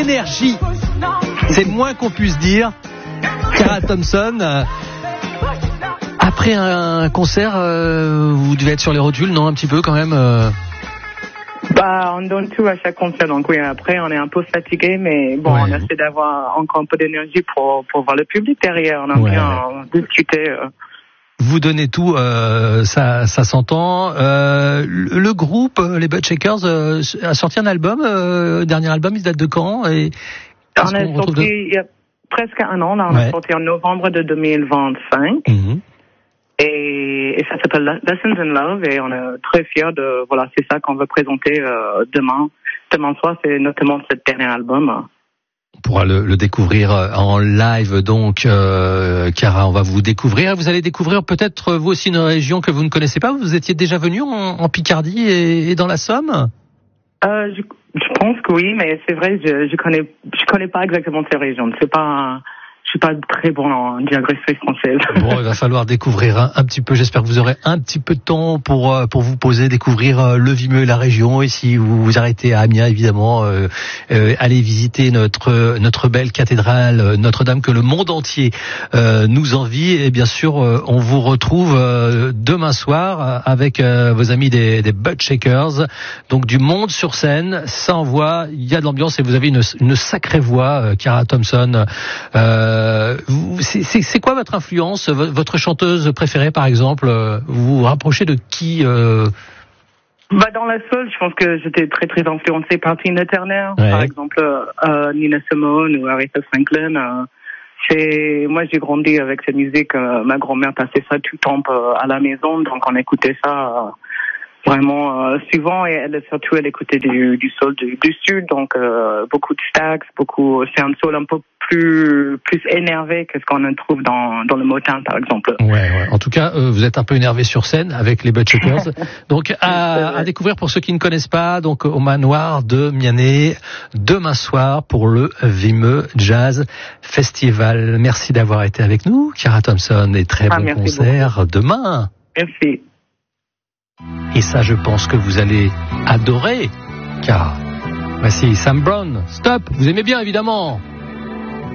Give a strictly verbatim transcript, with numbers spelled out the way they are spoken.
d'énergie. C'est le moins qu'on puisse dire. Cara Thompson, euh, après un concert, euh, vous devez être sur les rotules, non, un petit peu quand même euh... Bah, on donne tout à chaque concert, donc oui, après, on est un peu fatigué, mais bon, ouais. On essaie d'avoir encore un peu d'énergie pour, pour voir le public derrière, on a ouais. bien discuté. Euh. Vous donnez tout, euh, ça, ça s'entend. Euh, le, le groupe, les Buttshakers, euh, a sorti un album, euh, dernier album, il date de quand et On a sorti de... il y a presque un an, là, on ouais. a sorti en novembre de deux mille vingt-cinq. Mm-hmm. Et, et ça s'appelle Lessons in Love et on est très fiers de, voilà, c'est ça qu'on veut présenter euh, demain. Demain soir, c'est notamment ce dernier album. On pourra le, le découvrir en live, donc, euh, Cara, on va vous découvrir. Vous allez découvrir peut-être vous aussi une région que vous ne connaissez pas. Vous étiez déjà venu en, en Picardie et, et dans la Somme? euh, je, je pense que oui, mais c'est vrai, je, je connais, je connais pas exactement ces régions. C'est pas... Je suis pas très bon en géographie française. Bon, il va falloir découvrir un, un petit peu. J'espère que vous aurez un petit peu de temps pour pour vous poser, découvrir le Vimeu et la région. Et si vous vous arrêtez à Amiens, évidemment, euh, euh, allez visiter notre notre belle cathédrale Notre-Dame que le monde entier euh, nous envie. Et bien sûr, euh, on vous retrouve euh, demain soir avec euh, vos amis des, des Buttshakers. Donc du monde sur scène, ça envoie. Il y a de l'ambiance et vous avez une une sacrée voix, euh, Cara Thompson. Euh, Euh, c'est, c'est, c'est quoi votre influence, votre chanteuse préférée par exemple? Vous vous rapprochez de qui euh... Bah dans la soul, je pense que j'étais très très influencée par Tina Turner, ouais. Par exemple euh, Nina Simone ou Aretha Franklin. Euh, c'est moi j'ai grandi avec cette musique. Euh, ma grand-mère passait ça tout le temps euh, à la maison, donc on écoutait ça. Euh, Vraiment euh, souvent et elle surtout elle écoutait du, du soul du, du sud, donc euh, beaucoup de Stax, beaucoup c'est un soul un peu plus plus énervé que ce qu'on trouve dans dans le Motown par exemple. Ouais, ouais. En tout cas euh, vous êtes un peu énervé sur scène avec les Buttshakers. Donc à, à découvrir pour ceux qui ne connaissent pas, donc au manoir de Mianet demain soir pour le Vimeu Jazz Festival. Merci d'avoir été avec nous, Cara Thompson, et très ah, bon concert beaucoup. Demain. Merci. Et ça, je pense que vous allez adorer, car voici Sam Brown. Stop, vous aimez bien, évidemment.